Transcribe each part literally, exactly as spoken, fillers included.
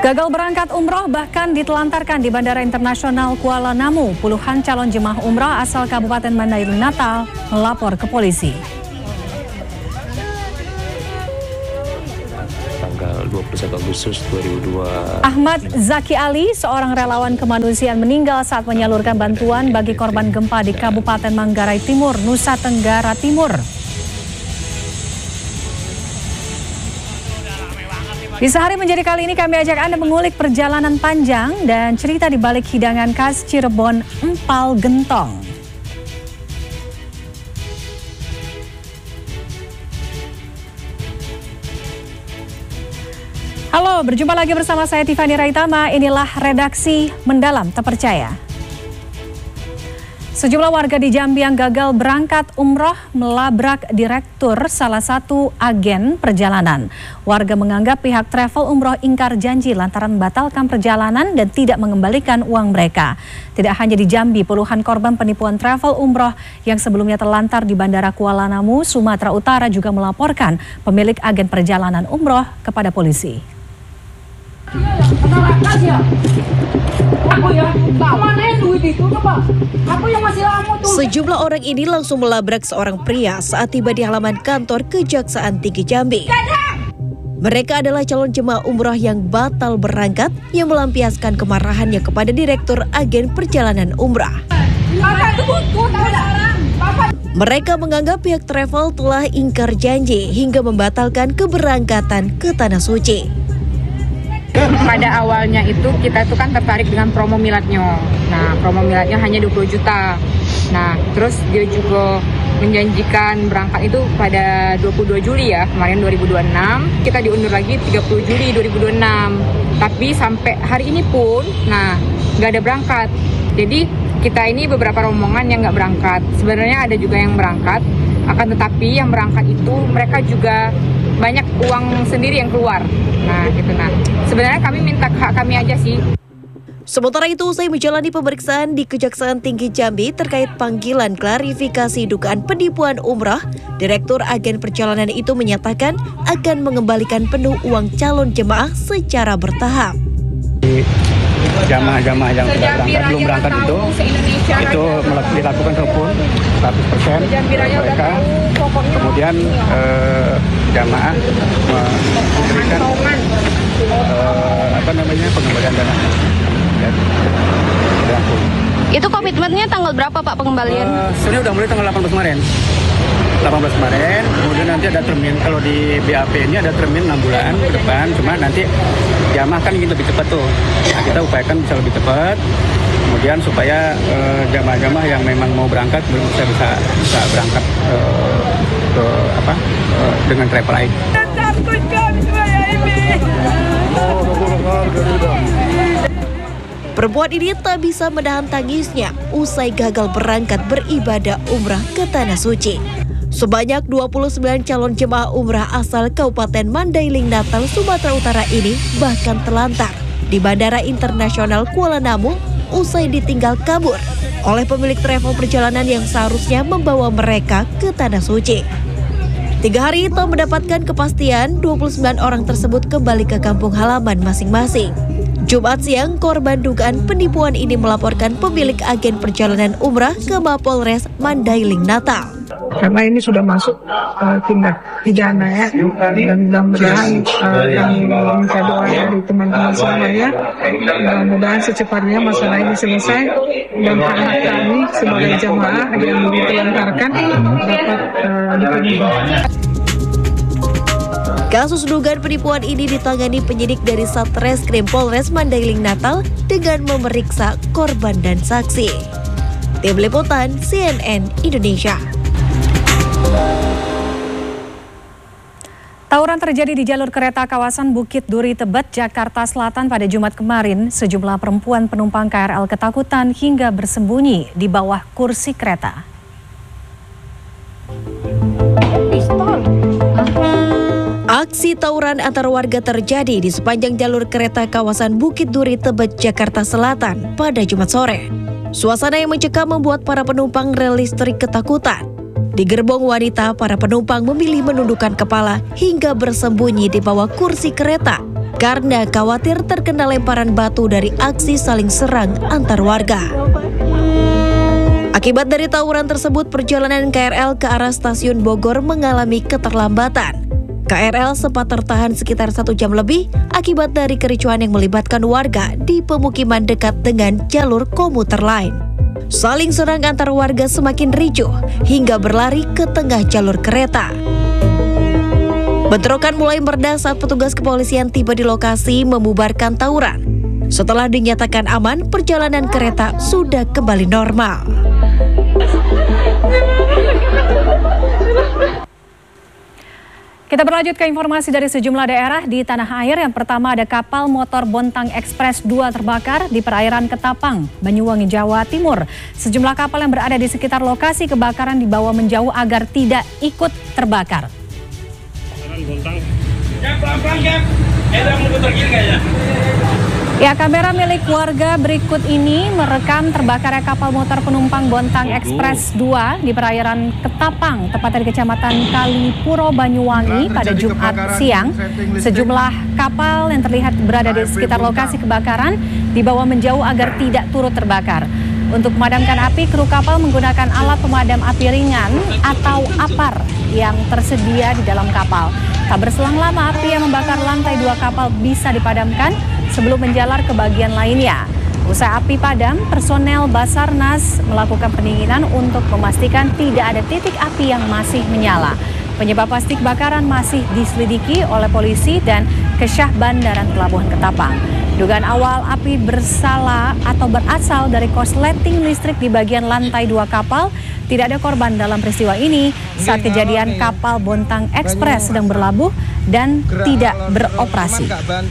Gagal berangkat umroh bahkan ditelantarkan di Bandara Internasional Kuala Namu. Puluhan calon jemaah umroh asal Kabupaten Mandailing Natal melapor ke polisi. Tanggal dua puluh satu Agustus dua ribu dua. Ahmad Zaki Ali, seorang relawan kemanusiaan, meninggal saat menyalurkan bantuan bagi korban gempa di Kabupaten Manggarai Timur, Nusa Tenggara Timur. Di Sehari Menjadi kali ini kami ajak Anda mengulik perjalanan panjang dan cerita di balik hidangan khas Cirebon, empal gentong. Halo, berjumpa lagi bersama saya Tiffany Raitama. Inilah Redaksi Mendalam Terpercaya. Sejumlah warga di Jambi yang gagal berangkat umroh melabrak direktur salah satu agen perjalanan. Warga menganggap pihak travel umroh ingkar janji lantaran membatalkan perjalanan dan tidak mengembalikan uang mereka. Tidak hanya di Jambi, puluhan korban penipuan travel umroh yang sebelumnya terlantar di Bandara Kuala Namu, Sumatera Utara juga melaporkan pemilik agen perjalanan umroh kepada polisi. Sejumlah orang ini langsung melabrak seorang pria saat tiba di halaman kantor Kejaksaan Tinggi Jambi. Mereka adalah calon jemaah umroh yang batal berangkat yang melampiaskan kemarahannya kepada direktur agen perjalanan umrah. Mereka menganggap pihak travel telah ingkar janji hingga membatalkan keberangkatan ke Tanah Suci. Pada awalnya itu kita itu kan tertarik dengan promo miladnya. Nah, promo miladnya hanya dua puluh juta. Nah, terus dia juga menjanjikan berangkat itu pada dua puluh dua Juli ya, kemarin dua ribu dua puluh enam. Kita diundur lagi tiga puluh Juli dua ribu dua puluh enam. Tapi sampai hari ini pun, nah, nggak ada berangkat. Jadi kita ini beberapa rombongan yang nggak berangkat. Sebenarnya ada juga yang berangkat, akan tetapi yang berangkat itu mereka juga banyak uang sendiri yang keluar. Nah, gitu nah. Sebenarnya kami minta hak kami aja sih. Sementara itu, usai menjalani pemeriksaan di Kejaksaan Tinggi Jambi terkait panggilan klarifikasi dugaan penipuan umrah, Direktur Agen Perjalanan itu menyatakan akan mengembalikan penuh uang calon jemaah secara bertahap. Jamaah-jamaah yang sudah berangkat, belum berangkat itu, itu dilakukan telepon seratus persen mereka. Kemudian eh, jamaah memberikan eh, apa namanya pengembalian dana. Ya, itu komitmennya tanggal berapa Pak pengembalian? Uh, sebenarnya udah mulai tanggal delapan belas kemarin. delapan belas kemarin, kemudian nanti ada termin, kalau di B A P ini ada termin enam bulan ke depan, cuma nanti jamaah kan ingin lebih cepat tuh. Nah, kita upayakan bisa lebih cepat, kemudian supaya uh, jamaah-jamaah yang memang mau berangkat belum bisa bisa, bisa berangkat uh, ke apa uh, dengan travel aid. Perempuan ini tak bisa menahan tangisnya usai gagal berangkat beribadah umrah ke Tanah Suci. Sebanyak dua puluh sembilan calon jemaah umrah asal Kabupaten Mandailing Natal, Sumatera Utara ini bahkan terlantar di Bandara Internasional Kuala Namu usai ditinggal kabur oleh pemilik travel perjalanan yang seharusnya membawa mereka ke Tanah Suci. Tiga hari tak mendapatkan kepastian, dua puluh sembilan orang tersebut kembali ke kampung halaman masing-masing. Jumat siang, korban dugaan penipuan ini melaporkan pemilik agen perjalanan umrah ke Mapolres Mandailing Natal. Karena ini sudah masuk uh, tindak pidana ya, dan mudah-mudahan uh, kami minta doa dari teman-teman semuanya, mudah-mudahan secepatnya masalah ini selesai dan hak kami sebagai jamaah yang ditelantarkan dapat uh, dipenuhi. Kasus dugaan penipuan ini ditangani penyidik dari Satreskrim Polres Mandailing Natal dengan memeriksa korban dan saksi. Tim Liputan C N N Indonesia. Tawuran terjadi di jalur kereta kawasan Bukit Duri Tebet, Jakarta Selatan pada Jumat kemarin. Sejumlah perempuan penumpang K R L ketakutan hingga bersembunyi di bawah kursi kereta. Aksi tawuran antar warga terjadi di sepanjang jalur kereta kawasan Bukit Duri Tebet, Jakarta Selatan pada Jumat sore. Suasana yang mencekam membuat para penumpang rel listrik ketakutan. Di gerbong wanita, para penumpang memilih menundukkan kepala hingga bersembunyi di bawah kursi kereta karena khawatir terkena lemparan batu dari aksi saling serang antar warga. Akibat dari tawuran tersebut, perjalanan K R L ke arah stasiun Bogor mengalami keterlambatan. K R L sempat tertahan sekitar satu jam lebih akibat dari kericuhan yang melibatkan warga di pemukiman dekat dengan jalur komuter lain. Saling serang antar warga semakin ricuh hingga berlari ke tengah jalur kereta. Bentrokan mulai mereda saat petugas kepolisian tiba di lokasi membubarkan tawuran. Setelah dinyatakan aman, perjalanan kereta sudah kembali normal. Kita berlanjut ke informasi dari sejumlah daerah di tanah air. Yang pertama ada kapal motor Bontang Express dua terbakar di perairan Ketapang, Banyuwangi, Jawa Timur. Sejumlah kapal yang berada di sekitar lokasi kebakaran dibawa menjauh agar tidak ikut terbakar. Ya, kamera milik warga berikut ini merekam terbakarnya kapal motor penumpang Bontang Express dua di perairan Ketapang, tepatnya di Kecamatan Kalipuro, Banyuwangi pada Jumat siang. Sejumlah kapal yang terlihat berada di sekitar lokasi kebakaran dibawa menjauh agar tidak turut terbakar. Untuk memadamkan api, kru kapal menggunakan alat pemadam api ringan atau APAR yang tersedia di dalam kapal. Tak berselang lama, api yang membakar lantai dua kapal bisa dipadamkan sebelum menjalar ke bagian lainnya. Usai api padam, personel Basarnas melakukan pendinginan untuk memastikan tidak ada titik api yang masih menyala. Penyebab pasti kebakaran masih diselidiki oleh polisi dan Kesyah Bandaran Pelabuhan Ketapang. Dugaan awal api bersalah atau berasal dari korsleting listrik di bagian lantai dua kapal. Tidak ada korban dalam peristiwa ini saat kejadian kapal Bontang Express sedang berlabuh dan tidak beroperasi.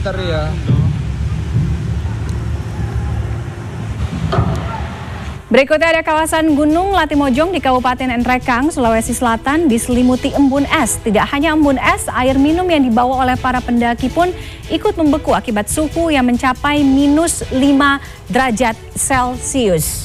Berikutnya ada kawasan Gunung Latimojong di Kabupaten Nrekang, Sulawesi Selatan diselimuti embun es. Tidak hanya embun es, air minum yang dibawa oleh para pendaki pun ikut membeku akibat suhu yang mencapai minus lima derajat Celcius.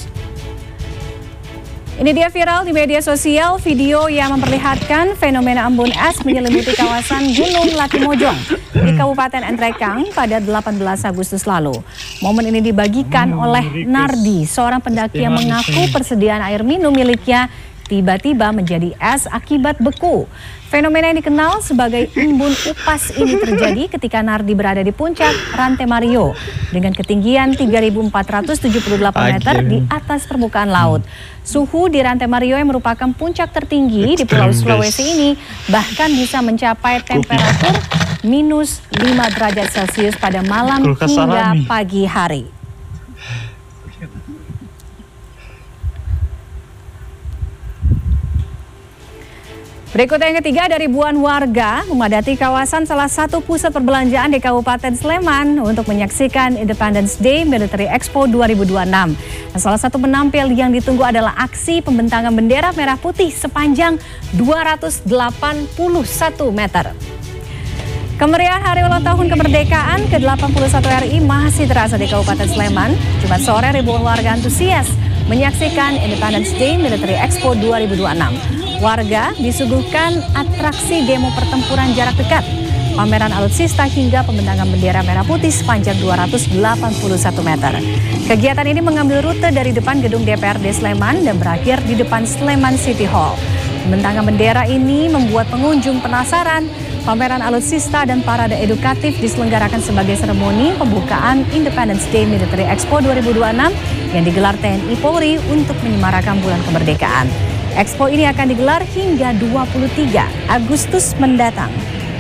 Ini dia viral di media sosial, video yang memperlihatkan fenomena embun es menyelimuti kawasan Gunung Latimojong di Kabupaten Nrekang pada delapan belas Agustus lalu. Momen ini dibagikan oleh Nardi, seorang pendaki yang mengaku persediaan air minum miliknya tiba-tiba menjadi es akibat beku. Fenomena yang dikenal sebagai embun upas ini terjadi ketika Nardi berada di puncak Rantai Mario dengan ketinggian tiga ribu empat ratus tujuh puluh delapan meter di atas permukaan laut. Suhu di Rantai Mario yang merupakan puncak tertinggi di Pulau Sulawesi ini bahkan bisa mencapai temperatur minus lima derajat Celcius pada malam hingga pagi hari. Berikutnya yang ketiga, ada ribuan warga memadati kawasan salah satu pusat perbelanjaan di Kabupaten Sleman untuk menyaksikan Independence Day Military Expo dua ribu dua puluh enam. Nah, salah satu penampil yang ditunggu adalah aksi pembentangan bendera merah putih sepanjang dua ratus delapan puluh satu meter. Kemeriahan Hari Ulang Tahun Kemerdekaan ke delapan puluh satu R I masih terasa di Kabupaten Sleman. Jumat sore ribuan warga antusias menyaksikan Independence Day Military Expo dua ribu dua puluh enam. Warga disuguhkan atraksi demo pertempuran jarak dekat, pameran alutsista hingga pembentangan bendera merah putih sepanjang dua ratus delapan puluh satu meter. Kegiatan ini mengambil rute dari depan gedung D P R D Sleman dan berakhir di depan Sleman City Hall. Pembentangan bendera ini membuat pengunjung penasaran. Pameran alutsista dan parade edukatif diselenggarakan sebagai seremoni pembukaan Independence Day Military Expo dua ribu dua puluh enam yang digelar T N I Polri untuk menyemarakan bulan kemerdekaan. Expo ini akan digelar hingga dua puluh tiga Agustus mendatang.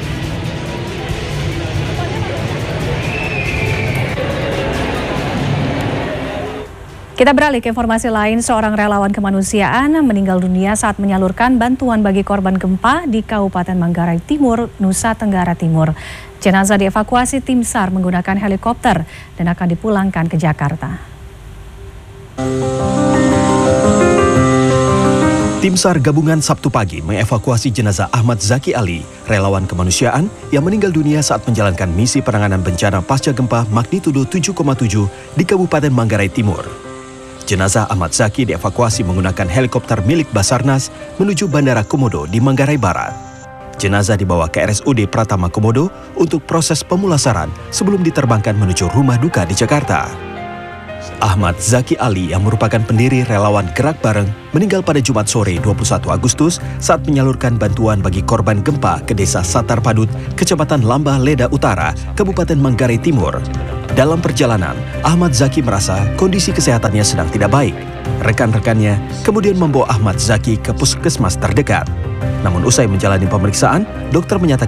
Kita beralih ke informasi lain, seorang relawan kemanusiaan meninggal dunia saat menyalurkan bantuan bagi korban gempa di Kabupaten Manggarai Timur, Nusa Tenggara Timur. Jenazah dievakuasi tim SAR menggunakan helikopter dan akan dipulangkan ke Jakarta. Tim SAR gabungan Sabtu pagi mengevakuasi jenazah Ahmad Zaki Ali, relawan kemanusiaan yang meninggal dunia saat menjalankan misi penanganan bencana pasca gempa magnitudo tujuh koma tujuh di Kabupaten Manggarai Timur. Jenazah Ahmad Zaki dievakuasi menggunakan helikopter milik Basarnas menuju Bandara Komodo di Manggarai Barat. Jenazah dibawa ke R S U D Pratama Komodo untuk proses pemulasaran sebelum diterbangkan menuju rumah duka di Jakarta. Ahmad Zaki Ali yang merupakan pendiri relawan Gerak Bareng meninggal pada Jumat sore dua puluh satu Agustus saat menyalurkan bantuan bagi korban gempa ke Desa Satar Padut, Kecamatan Lambah Leda Utara, Kabupaten Manggarai Timur. Dalam perjalanan, Ahmad Zaki merasa kondisi kesehatannya sedang tidak baik. Rekan-rekannya kemudian membawa Ahmad Zaki ke puskesmas terdekat. Namun usai menjalani pemeriksaan, dokter menyatakan